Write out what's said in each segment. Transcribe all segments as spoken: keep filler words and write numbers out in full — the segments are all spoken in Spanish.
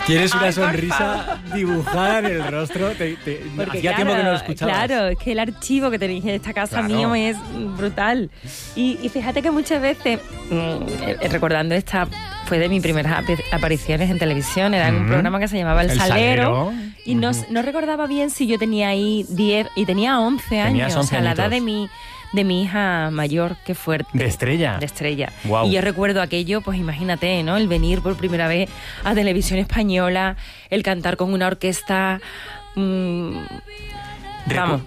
Tienes una Ay, sonrisa dibujada en el rostro. Te, te, Porque, hacía claro, tiempo que no lo escuchabas. Claro, es que el archivo que tenéis en esta casa Claro. mío es brutal. Y, y fíjate que muchas veces, mmm, eh, recordando esta, fue de mis primeras ap- apariciones en televisión, era en un Mm. programa que se llamaba El, El Salero. Salero. Y no, Ujú. no recordaba bien si yo tenía ahí diez y tenía once años. Tenías once o sea, la edad añitos. de mi, de mi hija mayor, qué fuerte. De Estrella. De Estrella. Guau. Y yo recuerdo aquello, pues imagínate, ¿no? El venir por primera vez a Televisión Española, el cantar con una orquesta. mmm, Recu- Vamos.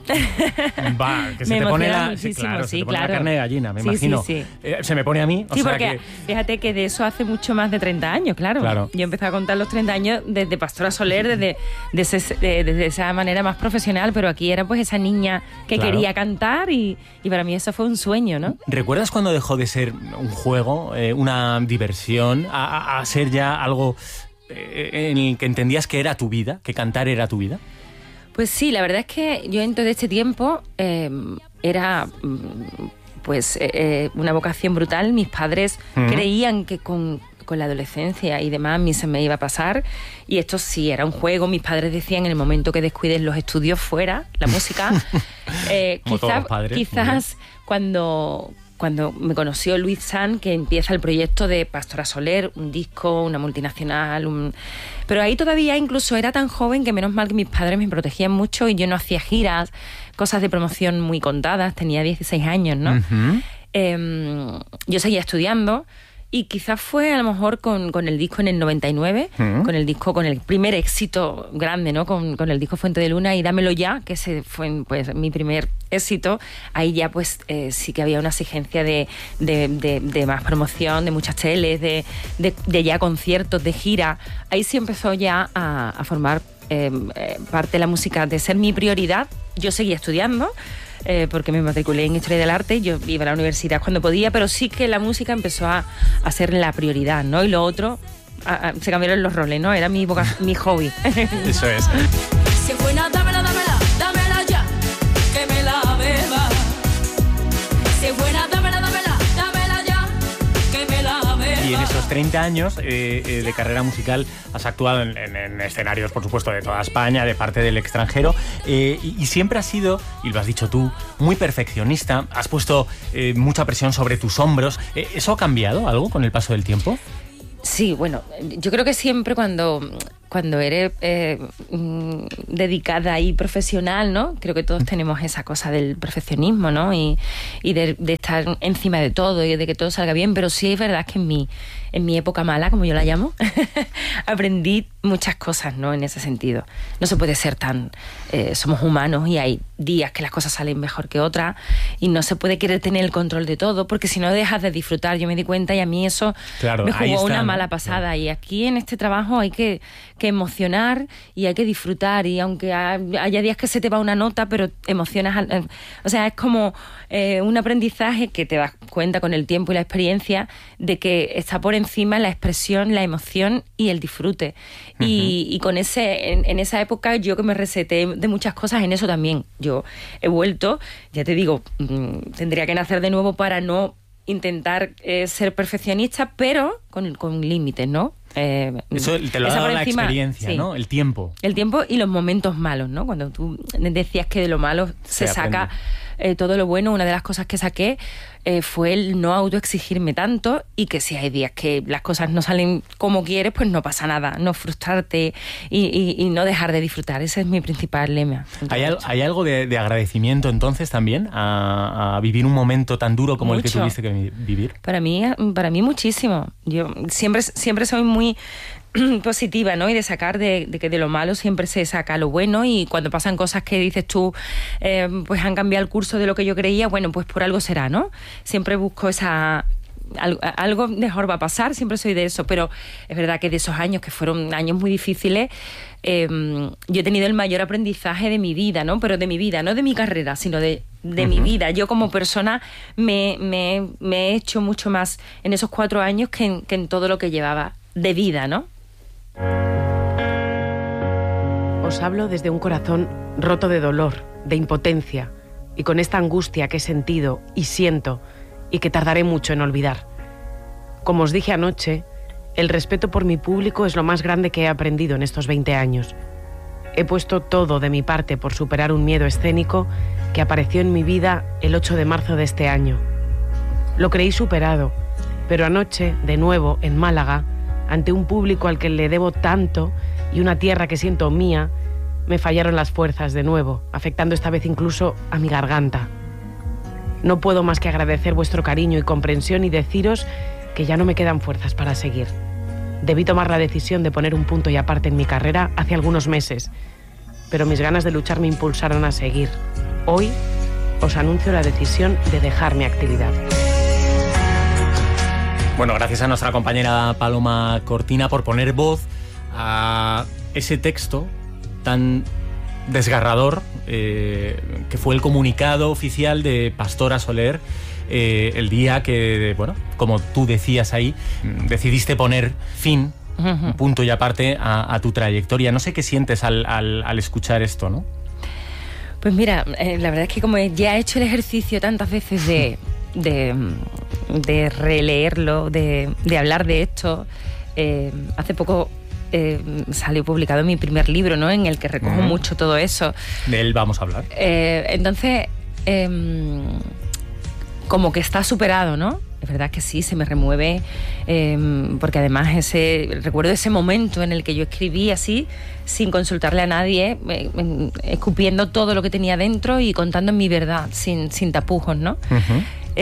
Va, que se Me te pone emociona la, muchísimo, sí, claro, se sí, te pone claro. la carne de gallina, me Sí, imagino. sí, sí. Eh, se me pone a mí, o Sí, sea porque que... fíjate que de eso hace mucho más de treinta años, claro. Claro. Yo empecé a contar los treinta años desde Pastora Soler, desde, desde, de- desde esa manera más profesional, pero aquí era pues esa niña que Claro. quería cantar y, y para mí eso fue un sueño, ¿no? ¿Recuerdas cuando dejó de ser un juego, eh, una diversión, a, a- a ser ya algo eh, en el que entendías que era tu vida, que cantar era tu vida? Pues sí, la verdad es que yo en todo este tiempo eh, era mm, pues eh, eh, una vocación brutal. Mis padres Ujú. creían que con, con la adolescencia y demás a mí se me iba a pasar y esto sí era un juego. Mis padres decían en el momento que descuides los estudios fuera, la música. eh, Como todos quizás los padres, muy quizás cuando... Cuando me conoció Luis San, que empieza el proyecto de Pastora Soler, un disco, una multinacional, un... pero ahí todavía incluso era tan joven que menos mal que mis padres me protegían mucho y yo no hacía giras, cosas de promoción muy contadas, tenía dieciséis años, ¿no? Ujú. Eh, yo seguía estudiando y quizás fue a lo mejor con, con el disco en el noventa y nueve, Mm. con el disco, con el primer éxito grande, ¿no? Con, con el disco Fuente de Luna y Dámelo Ya, que ese fue pues mi primer éxito. Ahí ya pues eh, sí que había una exigencia de, de, de, de más promoción, de muchas teles, de, de, de ya conciertos, de gira. Ahí sí empezó ya a, a formar eh, eh, parte de la música, de ser mi prioridad. Yo seguía estudiando, eh, porque me matriculé en Historia del Arte, yo iba a la universidad cuando podía, pero sí que la música empezó a, a ser la prioridad, ¿no? Y lo otro, a- a- se cambiaron los roles, ¿no? Era mi, voca- mi hobby. Eso es. Si es buena, dámela, dámela, dámela ya, que me la beba. Si es buena, dámela, dámela, dámela ya, que me la beba. Y en esos treinta años eh, eh, de carrera musical has actuado en, en- en escenarios, por supuesto, de toda España, de parte del extranjero, eh, y, y siempre has sido, y lo has dicho tú, muy perfeccionista, has puesto eh, mucha presión sobre tus hombros. Eh, ¿Eso ha cambiado algo con el paso del tiempo? Sí, bueno, yo creo que siempre cuando, cuando eres eh, mm, dedicada y profesional, ¿no? Creo que todos tenemos esa cosa del perfeccionismo, ¿no? Y, y de, de estar encima de todo y de que todo salga bien, pero sí es verdad que en mi, en mi época mala, como yo la llamo, aprendí muchas cosas, ¿no? En ese sentido. No se puede ser tan... eh, somos humanos y hay días que las cosas salen mejor que otras y no se puede querer tener el control de todo porque si no dejas de disfrutar. Yo me di cuenta y a mí eso Claro, me ahí jugó está, una ¿no? mala pasada. Y aquí en este trabajo hay que, que emocionar y hay que disfrutar. Y aunque ha- haya días que se te va una nota, pero emocionas. al- eh, O sea, es como eh, un aprendizaje que te das cuenta con el tiempo y la experiencia de que está por encima la expresión, la emoción y el disfrute. Y, y con ese, en, en esa época yo que me reseté de muchas cosas, en eso también. Yo he vuelto, ya te digo, mm, tendría que nacer de nuevo para no intentar eh, ser perfeccionista, pero con, con límites, ¿no? Eh, Eso te lo ha esa dado por la encima, experiencia, sí. ¿no? El tiempo. El tiempo y los momentos malos, ¿no? Cuando tú decías que de lo malo se, Se saca aprende. eh, todo lo bueno, una de las cosas que saqué eh, fue el no autoexigirme tanto y que si hay días que las cosas no salen como quieres, pues no pasa nada, no frustrarte y, y, y no dejar de disfrutar. Ese es mi principal lema. ¿Hay, al- hay algo de, de agradecimiento entonces también a, a vivir un momento tan duro como el que Mucho. tuviste que vi- vivir? Para mí, para mí muchísimo. Yo siempre, siempre soy muy positiva, ¿no? Y de sacar de, de que de lo malo siempre se saca lo bueno y cuando pasan cosas que dices tú, eh, pues han cambiado el curso de lo que yo creía, bueno, pues por algo será, ¿no? Siempre busco esa... Algo, algo mejor va a pasar, siempre soy de eso, pero es verdad que de esos años, que fueron años muy difíciles, eh, yo he tenido el mayor aprendizaje de mi vida, ¿no? Pero de mi vida, no de mi carrera, sino de, de Ujú. mi vida. Yo como persona me, me, me he hecho mucho más en esos cuatro años que en, que en todo lo que llevaba de vida, ¿no? Os hablo desde un corazón roto de dolor, de impotencia, y con esta angustia que he sentido y siento y que tardaré mucho en olvidar. Como os dije anoche, El respeto por mi público es lo más grande que he aprendido en estos veinte años. He puesto todo de mi parte por superar un miedo escénico que apareció en mi vida el ocho de marzo de este año. Lo creí superado, pero anoche, de nuevo, en Málaga, ante un público al que le debo tanto y una tierra que siento mía, me fallaron las fuerzas de nuevo, afectando esta vez incluso a mi garganta. No puedo más que agradecer vuestro cariño y comprensión y deciros que ya no me quedan fuerzas para seguir. Debí tomar la decisión de poner un punto y aparte en mi carrera hace algunos meses, pero mis ganas de luchar me impulsaron a seguir. Hoy os anuncio la decisión de dejar mi actividad. Bueno, gracias a nuestra compañera Paloma Cortina por poner voz a ese texto tan desgarrador eh, que fue el comunicado oficial de Pastora Soler eh, el día que, bueno, como tú decías ahí, decidiste poner fin, uh-huh. un punto y aparte a, a tu trayectoria. No sé qué sientes al, al, al escuchar esto, ¿no? Pues mira, eh, la verdad es que como ya he hecho el ejercicio tantas veces de, de, de releerlo, de, de hablar de esto, eh, hace poco eh, salió publicado mi primer libro, ¿no? En el que recojo uh-huh. mucho todo eso. De él vamos a hablar. Eh, entonces, eh, como que está superado, ¿no? Es verdad que sí, se me remueve, eh, porque además ese recuerdo ese momento en el que yo escribí así, sin consultarle a nadie, eh, eh, escupiendo todo lo que tenía dentro y contando mi verdad, sin, sin tapujos, ¿no? Uh-huh.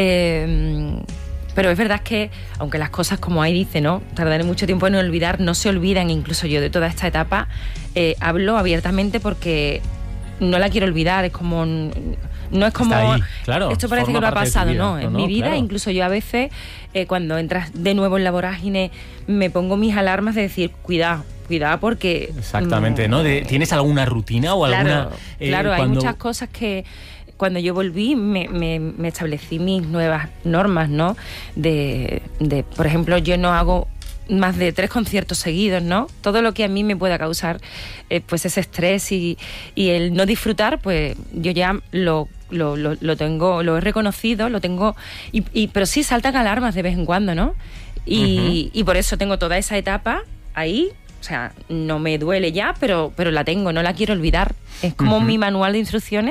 Eh, pero es verdad que, aunque las cosas, como ahí dice, ¿no? Tardaré mucho tiempo en olvidar, no se olvidan. Incluso yo de toda esta etapa eh, hablo abiertamente porque no la quiero olvidar. Es como... No es como, ahí, claro, esto parece que lo ha pasado, no, en no, mi no, vida, claro. Incluso yo a veces, eh, cuando entras de nuevo en la vorágine, me pongo mis alarmas de decir, cuidado, cuidado porque... Exactamente, mmm, ¿no? De, ¿Tienes alguna rutina o claro, alguna...? Eh, claro, cuando... hay muchas cosas que... Cuando yo volví, me, me, me establecí mis nuevas normas, ¿no? De, de, por ejemplo, yo no hago más de tres conciertos seguidos, ¿no? Todo lo que a mí me pueda causar eh, pues ese estrés y, y el no disfrutar, pues yo ya lo, lo, lo, lo tengo, lo he reconocido, lo tengo, y, y, pero sí saltan alarmas de vez en cuando, ¿no? Y, uh-huh. y por eso tengo toda esa etapa ahí, o sea, no me duele ya, pero, pero la tengo, no la quiero olvidar. Es como uh-huh. mi manual de instrucciones.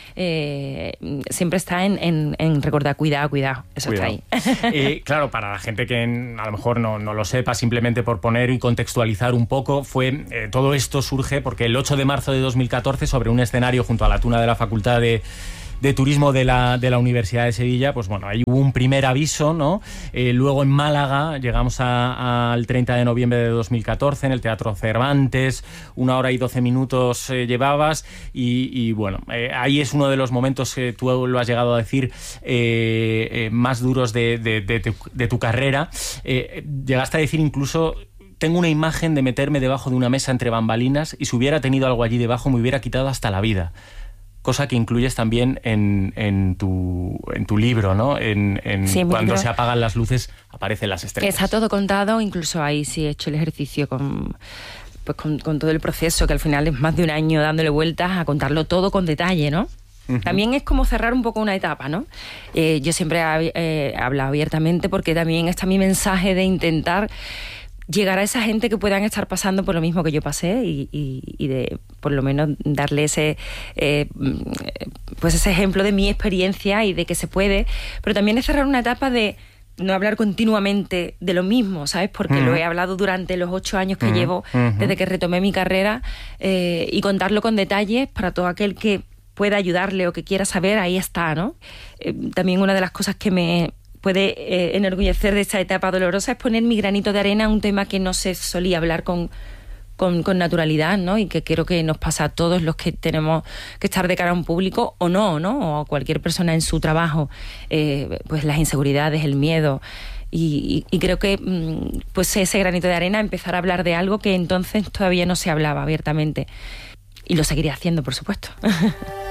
Eh, siempre está en, en, en recordar, cuidado, cuidado, eso cuidado. Está ahí. Eh, claro, para la gente que a lo mejor no, no lo sepa, simplemente por poner y contextualizar un poco, fue eh, todo esto surge porque el ocho de marzo de dos mil catorce, sobre un escenario junto a la Tuna de la Facultad de de Turismo de la, de la Universidad de Sevilla, pues bueno, ahí hubo un primer aviso, ¿no? Eh, luego en Málaga llegamos al treinta de noviembre de dos mil catorce en el Teatro Cervantes, una hora y doce minutos eh, llevabas y, y bueno, eh, ahí es uno de los momentos que tú lo has llegado a decir eh, eh, más duros de, de, de, de, de tu carrera. Eh, llegaste a decir incluso... Tengo una imagen de meterme debajo de una mesa entre bambalinas y si hubiera tenido algo allí debajo me hubiera quitado hasta la vida. Cosa que incluyes también en, en, tu, en tu libro, ¿no? En, en sí, cuando libro, se apagan las luces, aparecen las estrellas. Que está todo contado, incluso ahí sí he hecho el ejercicio con, pues con, con todo el proceso, que al final es más de un año dándole vueltas a contarlo todo con detalle, ¿no? Uh-huh. También es como cerrar un poco una etapa, ¿no? Eh, yo siempre he eh, hablado abiertamente porque también está mi mensaje de intentar llegar a esa gente que puedan estar pasando por lo mismo que yo pasé y, y, y de por lo menos darle ese eh, pues ese ejemplo de mi experiencia y de que se puede, pero también es cerrar una etapa de no hablar continuamente de lo mismo, ¿sabes? Porque uh-huh. lo he hablado durante los ocho años que uh-huh. llevo uh-huh. desde que retomé mi carrera eh, y contarlo con detalles para todo aquel que pueda ayudarle o que quiera saber, ahí está, ¿no? Eh, también una de las cosas que me puede eh, enorgullecer de esta etapa dolorosa es poner mi granito de arena a un tema que no se solía hablar con, con, con naturalidad, ¿no? Y que creo que nos pasa a todos los que tenemos que estar de cara a un público o no, ¿no? O a cualquier persona en su trabajo, eh, pues las inseguridades, el miedo. Y, y, y creo que pues ese granito de arena, empezar a hablar de algo que entonces todavía no se hablaba abiertamente. Y lo seguiré haciendo, por supuesto.